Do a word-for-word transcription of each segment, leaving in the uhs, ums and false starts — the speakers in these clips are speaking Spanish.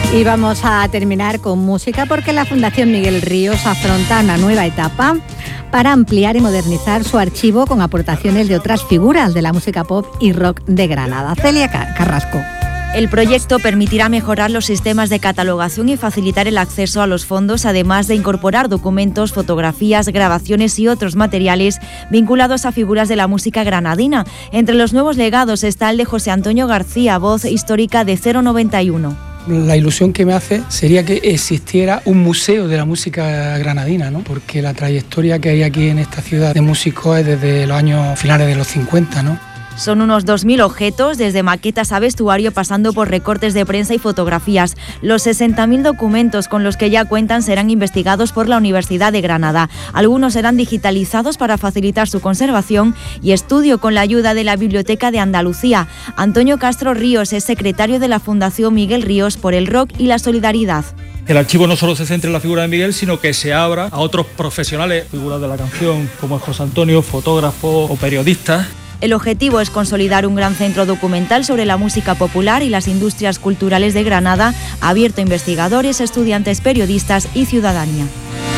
Y vamos a terminar con música porque la Fundación Miguel Ríos afronta una nueva etapa para ampliar y modernizar su archivo con aportaciones de otras figuras de la música pop y rock de Granada. Celia Carrasco. El proyecto permitirá mejorar los sistemas de catalogación y facilitar el acceso a los fondos, además de incorporar documentos, fotografías, grabaciones y otros materiales vinculados a figuras de la música granadina. Entre los nuevos legados está el de José Antonio García, voz histórica de cero noventa y uno. La ilusión que me hace sería que existiera un museo de la música granadina, ¿no? Porque la trayectoria que hay aquí en esta ciudad de músicos es desde los años finales de los cincuenta, ¿no? Son unos dos mil objetos, desde maquetas a vestuario, pasando por recortes de prensa y fotografías. Los sesenta mil documentos con los que ya cuentan serán investigados por la Universidad de Granada. Algunos serán digitalizados para facilitar su conservación y estudio con la ayuda de la Biblioteca de Andalucía. Antonio Castro Ríos es secretario de la Fundación Miguel Ríos por el rock y la solidaridad. El archivo no solo se centra en la figura de Miguel, sino que se abra a otros profesionales, figuras de la canción, como es José Antonio, fotógrafos o periodistas. El objetivo es consolidar un gran centro documental sobre la música popular y las industrias culturales de Granada, abierto a investigadores, estudiantes, periodistas y ciudadanía.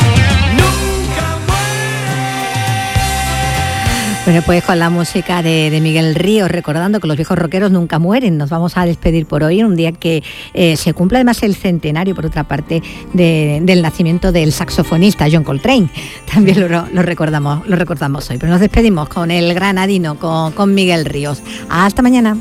Bueno, pues con la música de, de Miguel Ríos, recordando que los viejos rockeros nunca mueren, nos vamos a despedir por hoy, un día que eh, se cumple además el centenario, por otra parte, de, del nacimiento del saxofonista John Coltrane. También lo, lo, recordamos, lo recordamos hoy, pero nos despedimos con el granadino, con, con Miguel Ríos. Hasta mañana.